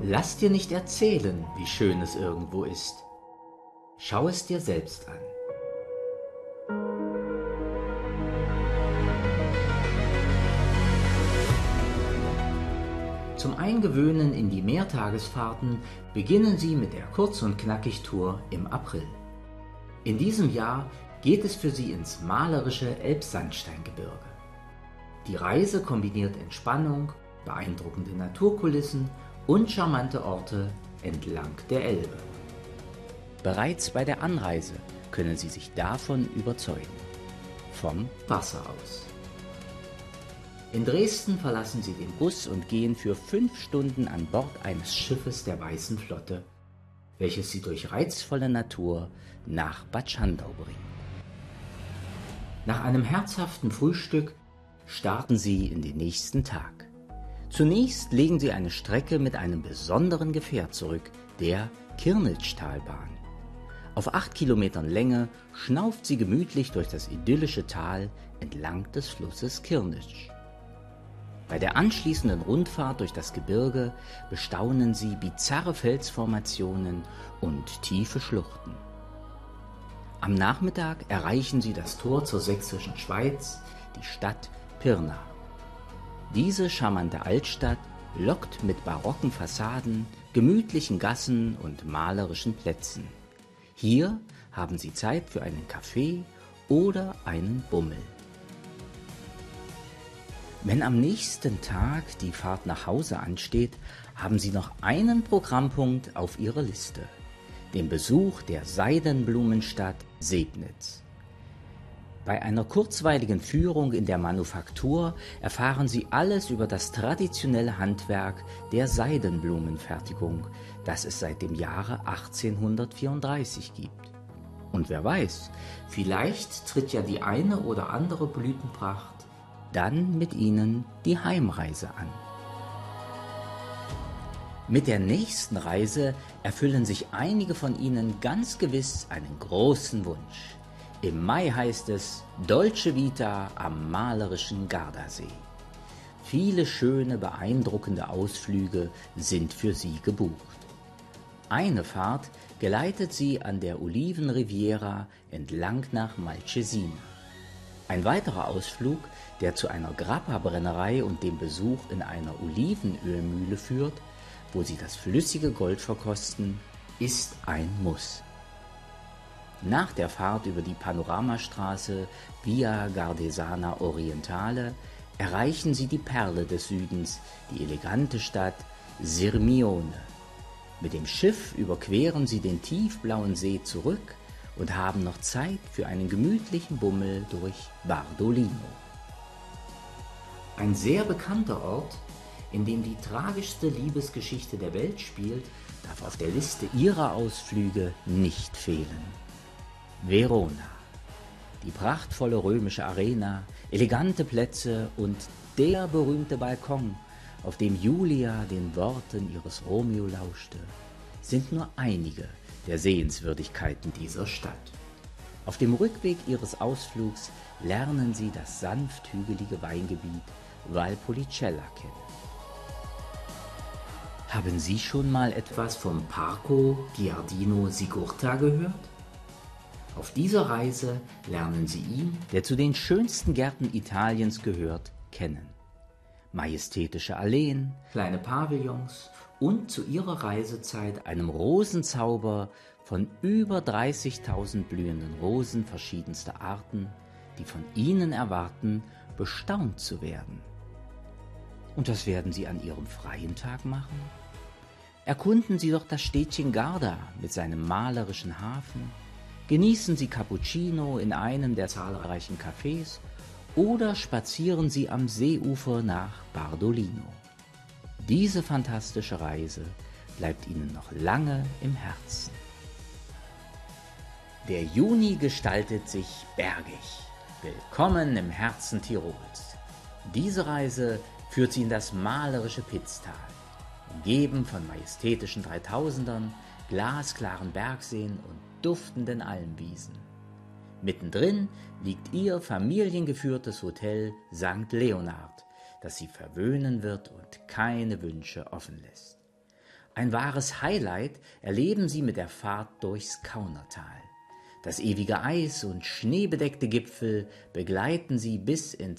Lass dir nicht erzählen, wie schön es irgendwo ist. Schau es dir selbst an. Zum Eingewöhnen in die Mehrtagesfahrten beginnen Sie mit der Kurz- und Knackig-Tour im April. In diesem Jahr geht es für Sie ins malerische Elbsandsteingebirge. Die Reise kombiniert Entspannung, beeindruckende Naturkulissen und charmante Orte entlang der Elbe. Bereits bei der Anreise können Sie sich davon überzeugen. Vom Wasser aus. In Dresden verlassen Sie den Bus und gehen für 5 Stunden an Bord eines Schiffes der Weißen Flotte, welches Sie durch reizvolle Natur nach Bad Schandau bringt. Nach einem herzhaften Frühstück starten Sie in den nächsten Tag. Zunächst legen Sie eine Strecke mit einem besonderen Gefährt zurück, der Kirnitschtalbahn. Auf 8 Kilometern Länge schnauft sie gemütlich durch das idyllische Tal entlang des Flusses Kirnitsch. Bei der anschließenden Rundfahrt durch das Gebirge bestaunen Sie bizarre Felsformationen und tiefe Schluchten. Am Nachmittag erreichen Sie das Tor zur sächsischen Schweiz, die Stadt Pirna. Diese charmante Altstadt lockt mit barocken Fassaden, gemütlichen Gassen und malerischen Plätzen. Hier haben Sie Zeit für einen Kaffee oder einen Bummel. Wenn am nächsten Tag die Fahrt nach Hause ansteht, haben Sie noch einen Programmpunkt auf Ihrer Liste: den Besuch der Seidenblumenstadt Sebnitz. Bei einer kurzweiligen Führung in der Manufaktur erfahren Sie alles über das traditionelle Handwerk der Seidenblumenfertigung, das es seit dem Jahre 1834 gibt. Und wer weiß, vielleicht tritt ja die eine oder andere Blütenpracht dann mit Ihnen die Heimreise an. Mit der nächsten Reise erfüllen sich einige von Ihnen ganz gewiss einen großen Wunsch. Im Mai heißt es Dolce Vita am malerischen Gardasee. Viele schöne, beeindruckende Ausflüge sind für Sie gebucht. Eine Fahrt geleitet Sie an der Olivenriviera entlang nach Malcesina. Ein weiterer Ausflug, der zu einer Grappa-Brennerei und dem Besuch in einer Olivenölmühle führt, wo Sie das flüssige Gold verkosten, ist ein Muss. Nach der Fahrt über die Panoramastraße Via Gardesana Orientale erreichen Sie die Perle des Südens, die elegante Stadt Sirmione. Mit dem Schiff überqueren Sie den tiefblauen See zurück und haben noch Zeit für einen gemütlichen Bummel durch Bardolino. Ein sehr bekannter Ort, in dem die tragischste Liebesgeschichte der Welt spielt, darf auf der Liste Ihrer Ausflüge nicht fehlen. Verona. Die prachtvolle römische Arena, elegante Plätze und der berühmte Balkon, auf dem Julia den Worten ihres Romeo lauschte, sind nur einige der Sehenswürdigkeiten dieser Stadt. Auf dem Rückweg Ihres Ausflugs lernen Sie das sanft hügelige Weingebiet Valpolicella kennen. Haben Sie schon mal etwas vom Parco Giardino Sigurta gehört? Auf dieser Reise lernen Sie ihn, der zu den schönsten Gärten Italiens gehört, kennen. Majestätische Alleen, kleine Pavillons und zu Ihrer Reisezeit einem Rosenzauber von über 30.000 blühenden Rosen verschiedenster Arten, die von Ihnen erwarten, bestaunt zu werden. Und was werden Sie an Ihrem freien Tag machen? Erkunden Sie doch das Städtchen Garda mit seinem malerischen Hafen, genießen Sie Cappuccino in einem der zahlreichen Cafés oder spazieren Sie am Seeufer nach Bardolino. Diese fantastische Reise bleibt Ihnen noch lange im Herzen. Der Juni gestaltet sich bergig. Willkommen im Herzen Tirols. Diese Reise führt Sie in das malerische Pitztal, umgeben von majestätischen Dreitausendern, glasklaren Bergseen und duftenden Almwiesen. Mittendrin liegt Ihr familiengeführtes Hotel St. Leonhard, das Sie verwöhnen wird und keine Wünsche offen lässt. Ein wahres Highlight erleben Sie mit der Fahrt durchs Kaunertal. Das ewige Eis und schneebedeckte Gipfel begleiten Sie bis in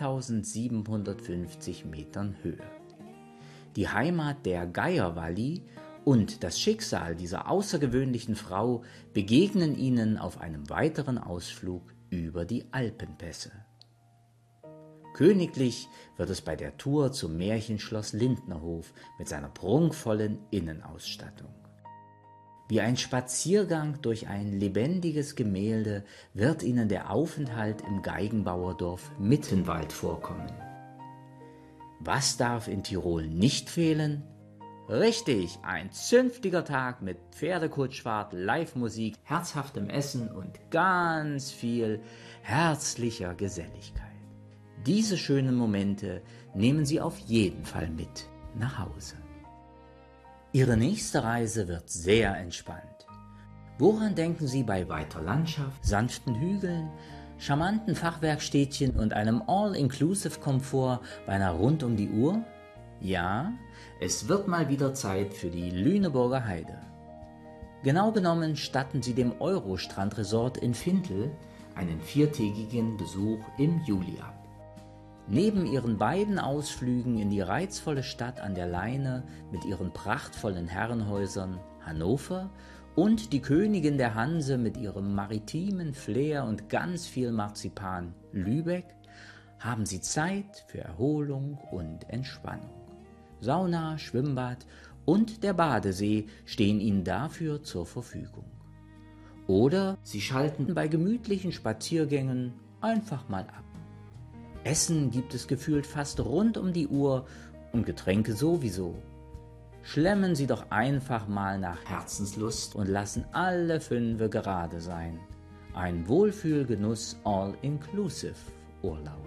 2750 Metern Höhe. Die Heimat der Geierwalli und das Schicksal dieser außergewöhnlichen Frau begegnen Ihnen auf einem weiteren Ausflug über die Alpenpässe. Königlich wird es bei der Tour zum Märchenschloss Lindnerhof mit seiner prunkvollen Innenausstattung. Wie ein Spaziergang durch ein lebendiges Gemälde wird Ihnen der Aufenthalt im Geigenbauerdorf Mittenwald vorkommen. Was darf in Tirol nicht fehlen? Richtig, ein zünftiger Tag mit Pferdekutschfahrt, Live-Musik, herzhaftem Essen und ganz viel herzlicher Geselligkeit. Diese schönen Momente nehmen Sie auf jeden Fall mit nach Hause. Ihre nächste Reise wird sehr entspannt. Woran denken Sie bei weiter Landschaft, sanften Hügeln, charmanten Fachwerkstädtchen und einem All-Inclusive-Komfort beinahe rund um die Uhr? Ja, es wird mal wieder Zeit für die Lüneburger Heide. Genau genommen statten Sie dem Eurostrand-Resort in Fintel einen 4-tägigen Besuch im Juli ab. Neben ihren beiden Ausflügen in die reizvolle Stadt an der Leine mit ihren prachtvollen Herrenhäusern Hannover und die Königin der Hanse mit ihrem maritimen Flair und ganz viel Marzipan Lübeck haben Sie Zeit für Erholung und Entspannung. Sauna, Schwimmbad und der Badesee stehen Ihnen dafür zur Verfügung. Oder Sie schalten bei gemütlichen Spaziergängen einfach mal ab. Essen gibt es gefühlt fast rund um die Uhr und Getränke sowieso. Schlemmen Sie doch einfach mal nach Herzenslust und lassen alle Fünfe gerade sein. Ein Wohlfühlgenuss All-Inclusive Urlaub.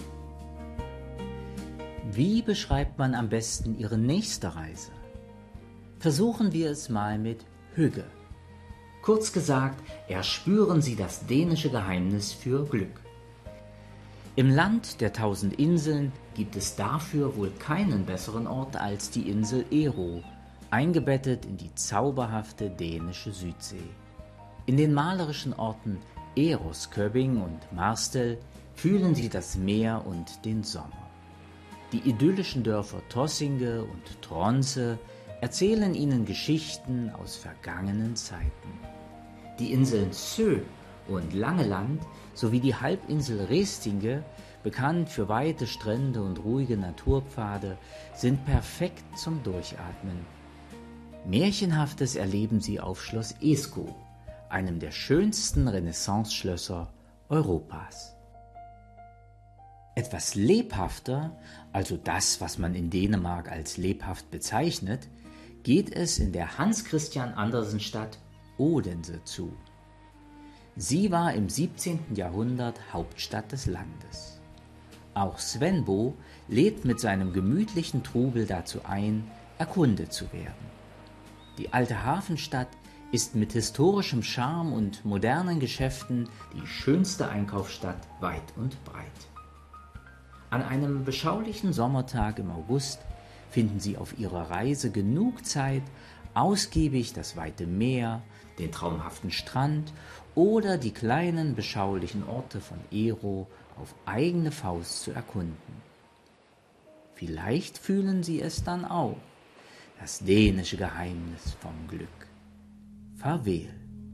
Wie beschreibt man am besten Ihre nächste Reise? Versuchen wir es mal mit Hygge. Kurz gesagt, erspüren Sie das dänische Geheimnis für Glück. Im Land der 1000 Inseln gibt es dafür wohl keinen besseren Ort als die Insel Ero, eingebettet in die zauberhafte dänische Südsee. In den malerischen Orten Ærøskøbing und Marstal fühlen Sie das Meer und den Sommer. Die idyllischen Dörfer Tossinge und Tromsø erzählen Ihnen Geschichten aus vergangenen Zeiten. Die Inseln Sö und Langeland sowie die Halbinsel Reestinge, bekannt für weite Strände und ruhige Naturpfade, sind perfekt zum Durchatmen. Märchenhaftes erleben Sie auf Schloss Esko, einem der schönsten Renaissance-Schlösser Europas. Etwas lebhafter, also das, was man in Dänemark als lebhaft bezeichnet, geht es in der Hans Christian Andersen-Stadt Odense zu. Sie war im 17. Jahrhundert Hauptstadt des Landes. Auch Svenbo lädt mit seinem gemütlichen Trubel dazu ein, erkundet zu werden. Die alte Hafenstadt ist mit historischem Charme und modernen Geschäften die schönste Einkaufsstadt weit und breit. An einem beschaulichen Sommertag im August finden Sie auf Ihrer Reise genug Zeit, ausgiebig das weite Meer, den traumhaften Strand oder die kleinen beschaulichen Orte von Ero auf eigene Faust zu erkunden. Vielleicht fühlen Sie es dann auch, das dänische Geheimnis vom Glück. Farväl.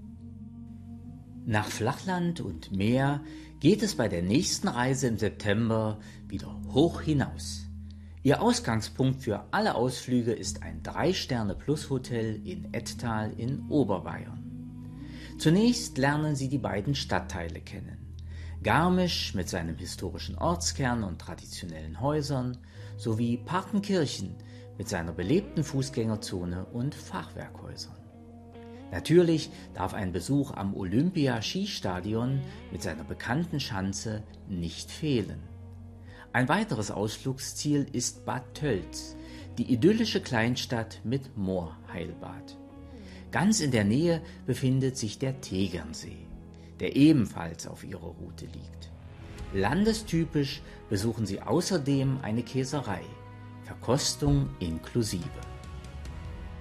Nach Flachland und Meer geht es bei der nächsten Reise im September wieder hoch hinaus. Ihr Ausgangspunkt für alle Ausflüge ist ein 3-Sterne-Plus-Hotel in Ettal in Oberbayern. Zunächst lernen Sie die beiden Stadtteile kennen. Garmisch mit seinem historischen Ortskern und traditionellen Häusern sowie Partenkirchen mit seiner belebten Fußgängerzone und Fachwerkhäusern. Natürlich darf ein Besuch am Olympia-Skistadion mit seiner bekannten Schanze nicht fehlen. Ein weiteres Ausflugsziel ist Bad Tölz, die idyllische Kleinstadt mit Moorheilbad. Ganz in der Nähe befindet sich der Tegernsee, der ebenfalls auf ihrer Route liegt. Landestypisch besuchen Sie außerdem eine Käserei, Verkostung inklusive.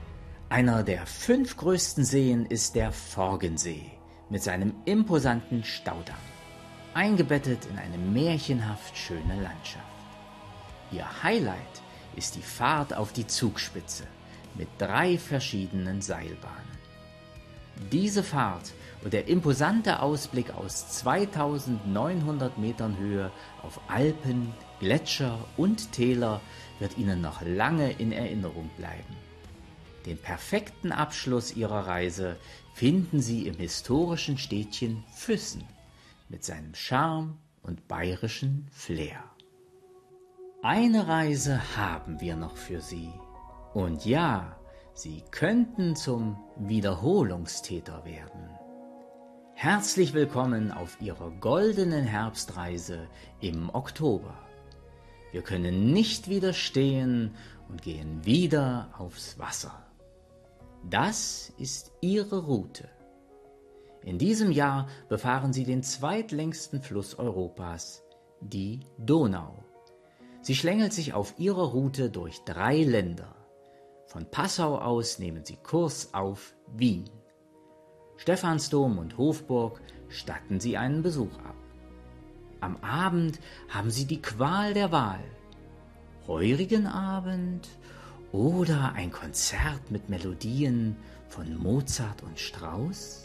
Einer der 5 größten Seen ist der Forgensee mit seinem imposanten Staudamm, eingebettet in eine märchenhaft schöne Landschaft. Ihr Highlight ist die Fahrt auf die Zugspitze mit 3 verschiedenen Seilbahnen. Diese Fahrt und der imposante Ausblick aus 2900 Metern Höhe auf Alpen, Gletscher und Täler wird Ihnen noch lange in Erinnerung bleiben. Den perfekten Abschluss Ihrer Reise finden Sie im historischen Städtchen Füssen mit seinem Charme und bayerischen Flair. Eine Reise haben wir noch für Sie. Und ja, Sie könnten zum Wiederholungstäter werden. Herzlich willkommen auf Ihrer goldenen Herbstreise im Oktober. Wir können nicht widerstehen und gehen wieder aufs Wasser. Das ist Ihre Route. In diesem Jahr befahren Sie den zweitlängsten Fluss Europas, die Donau. Sie schlängelt sich auf Ihrer Route durch 3 Länder. Von Passau aus nehmen Sie Kurs auf Wien. Stephansdom und Hofburg statten Sie einen Besuch ab. Am Abend haben Sie die Qual der Wahl. Heurigen Abend oder ein Konzert mit Melodien von Mozart und Strauss?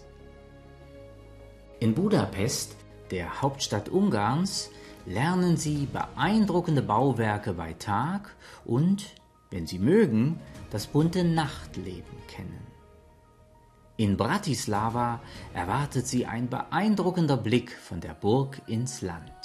In Budapest, der Hauptstadt Ungarns, lernen Sie beeindruckende Bauwerke bei Tag und, wenn Sie mögen, das bunte Nachtleben kennen. In Bratislava erwartet Sie ein beeindruckender Blick von der Burg ins Land.